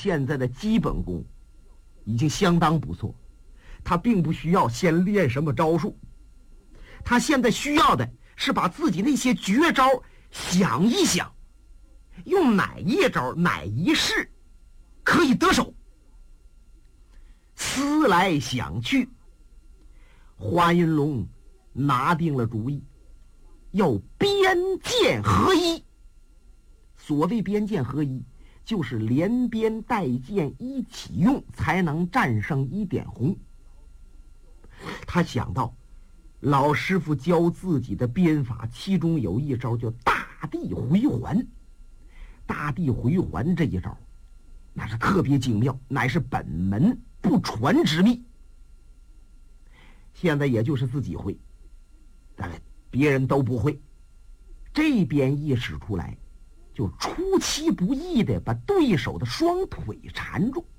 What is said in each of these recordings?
现在的基本功已经相当不错，他并不需要先练什么招数，他现在需要的是把自己那些绝招想一想，用哪一招哪一式可以得手。思来想去，华云龙拿定了主意，要边剑合一。所谓边剑合一，就是连鞭带剑一起用，才能战胜一点红。他想到老师傅教自己的鞭法，其中有一招叫大地回环。大地回环这一招那是特别精妙，乃是本门不传之秘。现在也就是自己会，但别人都不会。这边一使出来，就出其不意地把对手的双腿缠住。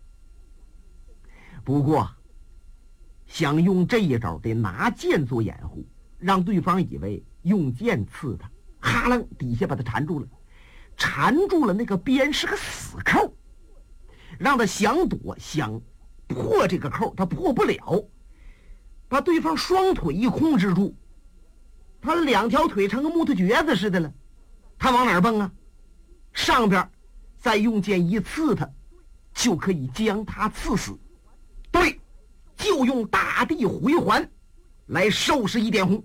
不过想用这一招得拿剑做掩护，让对方以为用剑刺他，哈楞底下把他缠住了。缠住了那个鞭是个死扣，让他想躲想破这个扣他破不了，把对方双腿一控制住，他两条腿成个木头橛子似的了，他往哪儿蹦啊？上边再用剑一刺他，就可以将他刺死。对，就用大地回环来收拾一点红。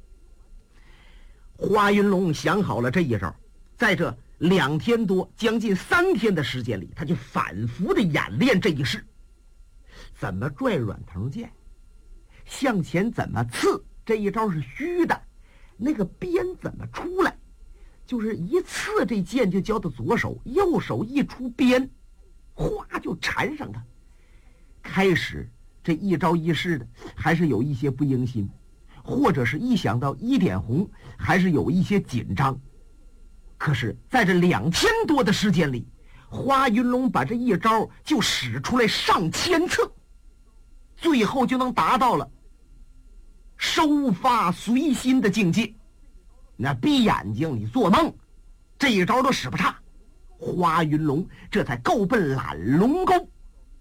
华云龙想好了这一招，在这2天多将近3天的时间里，他就反复的演练这一式，怎么拽软藤剑，向前怎么刺，这一招是虚的，那个鞭怎么出来，就是一刺这剑就交到左手，右手一出鞭，哗就缠上他。开始这一招一式的还是有一些不应心，或者是一想到一点红还是有一些紧张。可是在这2天多的时间里，花云龙把这一招就使出来上千次，最后就能达到了收发随心的境界。那闭眼睛你做梦，这一招都使不差。花云龙这才够奔懒龙沟。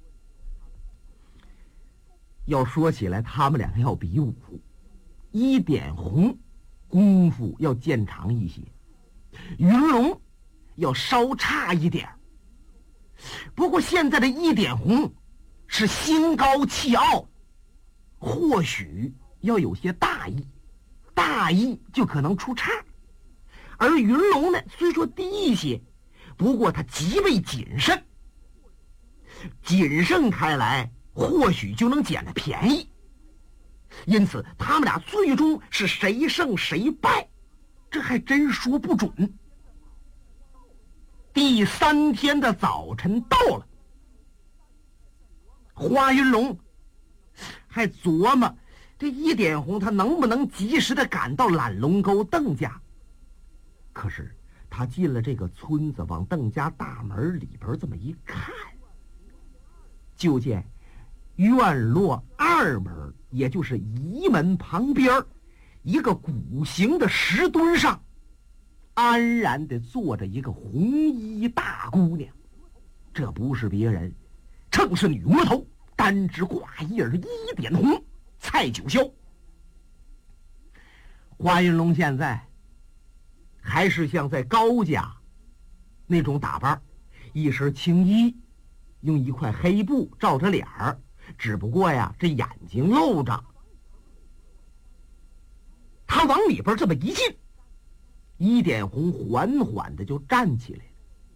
要说起来，他们两个要比武，一点红功夫要见长一些，云龙要稍差一点。不过现在的一点红是心高气傲，或许要有些大意，大意就可能出差。而云龙呢，虽说低一些，不过他极为谨慎，谨慎开来或许就能捡了便宜。因此他们俩最终是谁胜谁败，这还真说不准。第3天的早晨到了，花云龙还琢磨这一点红他能不能及时的赶到懒龙沟邓家。可是他进了这个村子，往邓家大门里边这么一看，就见院落2门，也就是仪门旁边一个古形的石墩上，安然地坐着一个红衣大姑娘。这不是别人，正是女魔头单枝挂叶一点红蔡九霄。花云龙现在还是像在高家那种打扮，一身青衣，用一块黑布罩着脸儿，只不过呀这眼睛露着。他往里边这么一进，一点红缓缓的就站起来了。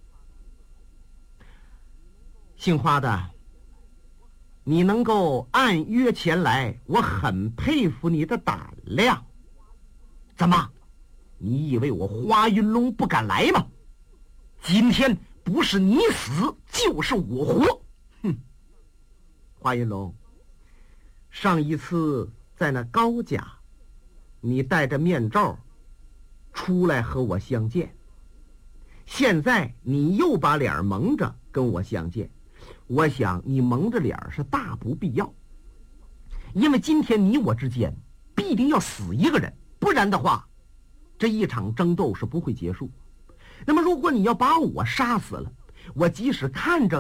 姓花的，你能够按约前来，我很佩服你的胆量。怎么，你以为我花云龙不敢来吗？今天不是你死就是我活。哼！花云龙，上一次在那高家，你戴着面罩出来和我相见，现在你又把脸蒙着跟我相见，我想你蒙着脸是大不必要，因为今天你我之间必定要死一个人，不然的话这一场争斗是不会结束。那么如果你要把我杀死了，我即使看着